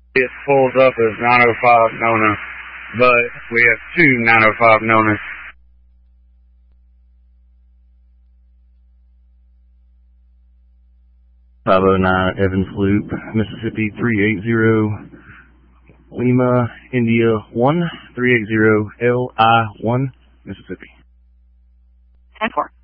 It pulls up as 905 Nona, but we have two 905 Nonas. 509 Evans Loop, Mississippi 380 Lima, India 1 380 LI1, Mississippi. 10-4.